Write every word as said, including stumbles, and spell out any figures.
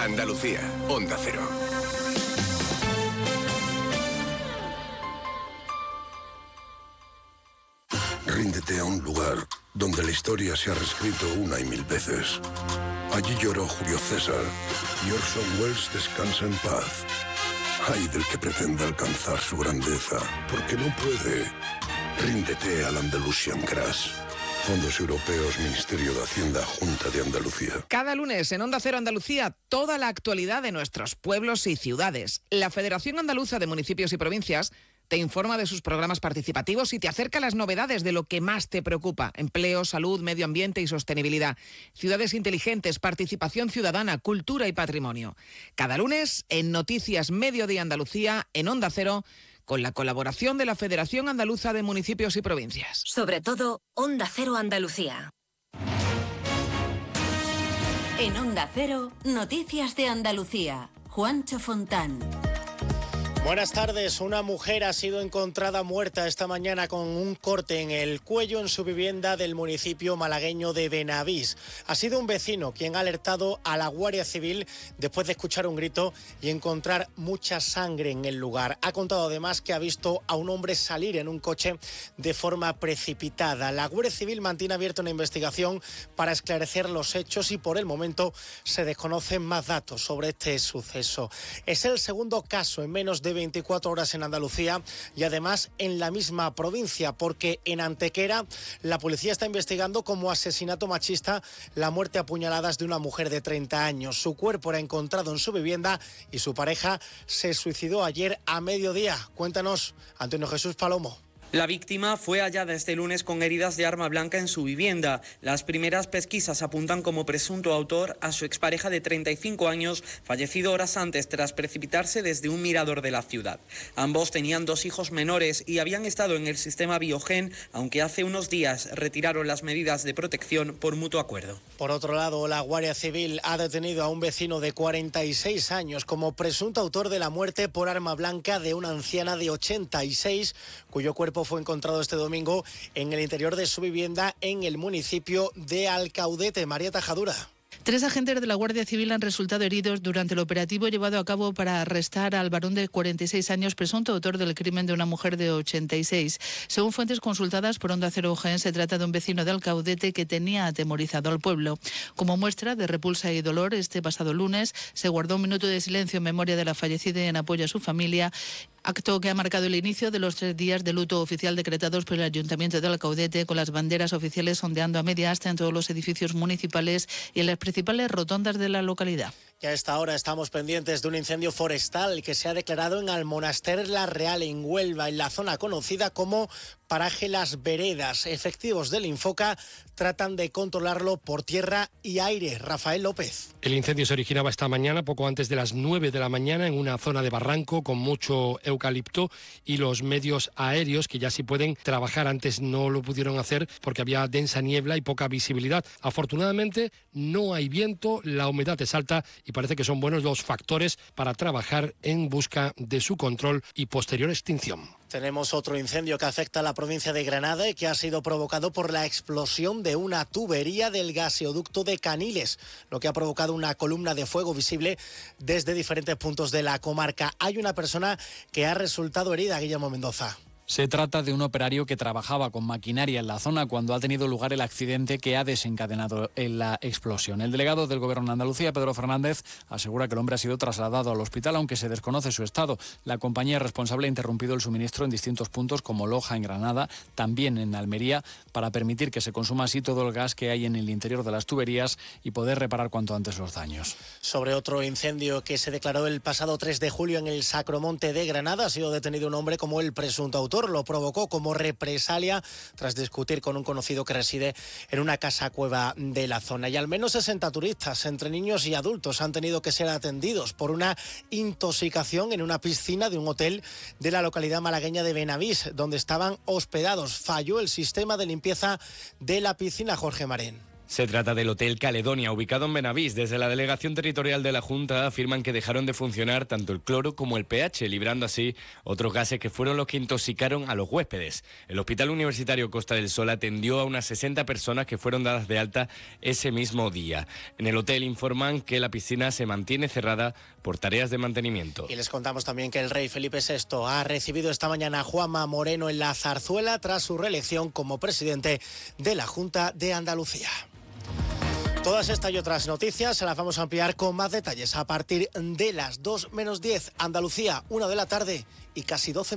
Andalucía, Onda Cero. Ríndete a un lugar donde la historia se ha reescrito una y mil veces. Allí lloró Julio César y Orson Welles descansa en paz. Ay del que pretenda alcanzar su grandeza, porque no puede. Ríndete al Andalusian Crash. Fondos Europeos, Ministerio de Hacienda, Junta de Andalucía. Cada lunes en Onda Cero Andalucía, toda la actualidad de nuestros pueblos y ciudades. La Federación Andaluza de Municipios y Provincias te informa de sus programas participativos y te acerca las novedades de lo que más te preocupa: empleo, salud, medio ambiente y sostenibilidad, ciudades inteligentes, participación ciudadana, cultura y patrimonio. Cada lunes en Noticias Mediodía Andalucía, en Onda Cero, con la colaboración de la Federación Andaluza de Municipios y Provincias. Sobre todo, Onda Cero Andalucía. En Onda Cero, Noticias de Andalucía. Juancho Fontán. Buenas tardes. Una mujer ha sido encontrada muerta esta mañana con un corte en el cuello en su vivienda del municipio malagueño de Benavís. Ha sido un vecino quien ha alertado a la Guardia Civil después de escuchar un grito y encontrar mucha sangre en el lugar. Ha contado además que ha visto a un hombre salir en un coche de forma precipitada. La Guardia Civil mantiene abierta una investigación para esclarecer los hechos y por el momento se desconocen más datos sobre este suceso. Es el segundo caso en menos de veinticuatro horas en Andalucía y además en la misma provincia, porque en Antequera la policía está investigando como asesinato machista la muerte a puñaladas de una mujer de treinta años. Su cuerpo era encontrado en su vivienda y su pareja se suicidó ayer a mediodía. Cuéntanos, Antonio Jesús Palomo. La víctima fue hallada este lunes con heridas de arma blanca en su vivienda. Las primeras pesquisas apuntan como presunto autor a su expareja de treinta y cinco años, fallecido horas antes tras precipitarse desde un mirador de la ciudad. Ambos tenían dos hijos menores y habían estado en el sistema Biogen, aunque hace unos días retiraron las medidas de protección por mutuo acuerdo. Por otro lado, la Guardia Civil ha detenido a un vecino de cuarenta y seis años como presunto autor de la muerte por arma blanca de una anciana de ochenta y seis, cuyo cuerpo fue encontrado este domingo en el interior de su vivienda en el municipio de Alcaudete. María Tajadura. Tres agentes de la Guardia Civil han resultado heridos durante el operativo llevado a cabo para arrestar al varón de cuarenta y seis años, presunto autor del crimen de una mujer de ochenta y seis. Según fuentes consultadas por Onda Cero Jaén, se trata de un vecino de Alcaudete que tenía atemorizado al pueblo. Como muestra de repulsa y dolor, este pasado lunes se guardó un minuto de silencio en memoria de la fallecida y en apoyo a su familia, acto que ha marcado el inicio de los tres días de luto oficial decretados por el Ayuntamiento de Alcaudete, con las banderas oficiales ondeando a media asta en todos los edificios municipales y en las principales rotondas de la localidad. Y a esta hora estamos pendientes de un incendio forestal que se ha declarado en Almonaster La Real, en Huelva, en la zona conocida como Paraje Las Veredas. Efectivos del Infoca tratan de controlarlo por tierra y aire. Rafael López. El incendio se originaba esta mañana, poco antes de las nueve de la mañana, en una zona de barranco con mucho eucalipto y los medios aéreos, que ya sí pueden trabajar, antes no lo pudieron hacer porque había densa niebla y poca visibilidad. Afortunadamente no hay viento, la humedad es alta y parece que son buenos los factores para trabajar en busca de su control y posterior extinción. Tenemos otro incendio que afecta a la provincia de Granada y que ha sido provocado por la explosión de una tubería del gaseoducto de Caniles, lo que ha provocado una columna de fuego visible desde diferentes puntos de la comarca. Hay una persona que ha resultado herida, Guillermo Mendoza. Se trata de un operario que trabajaba con maquinaria en la zona cuando ha tenido lugar el accidente que ha desencadenado la explosión. El delegado del Gobierno de Andalucía, Pedro Fernández, asegura que el hombre ha sido trasladado al hospital, aunque se desconoce su estado. La compañía responsable ha interrumpido el suministro en distintos puntos, como Loja en Granada, también en Almería, para permitir que se consuma así todo el gas que hay en el interior de las tuberías y poder reparar cuanto antes los daños. Sobre otro incendio que se declaró el pasado tres de julio en el Sacromonte de Granada, ha sido detenido un hombre como el presunto autor. Lo provocó como represalia tras discutir con un conocido que reside en una casa cueva de la zona. Y al menos sesenta turistas, entre niños y adultos, han tenido que ser atendidos por una intoxicación en una piscina de un hotel de la localidad malagueña de Benavís, donde estaban hospedados. Falló el sistema de limpieza de la piscina, Jorge Marén. Se trata del Hotel Caledonia, ubicado en Benavís. Desde la Delegación Territorial de la Junta afirman que dejaron de funcionar tanto el cloro como el pH, librando así otros gases que fueron los que intoxicaron a los huéspedes. El Hospital Universitario Costa del Sol atendió a unas sesenta personas que fueron dadas de alta ese mismo día. En el hotel informan que la piscina se mantiene cerrada por tareas de mantenimiento. Y les contamos también que el rey Felipe sexto ha recibido esta mañana a Juanma Moreno en la Zarzuela tras su reelección como presidente de la Junta de Andalucía. Todas estas y otras noticias se las vamos a ampliar con más detalles a partir de las dos menos diez. Andalucía, una de la tarde y casi doce.